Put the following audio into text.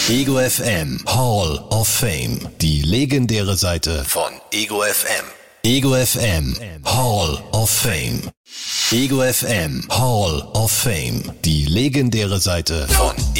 Ego FM Hall of Fame. Die legendäre Seite von Ego FM. Ego FM Hall of Fame. Ego FM Hall of Fame. Die legendäre Seite von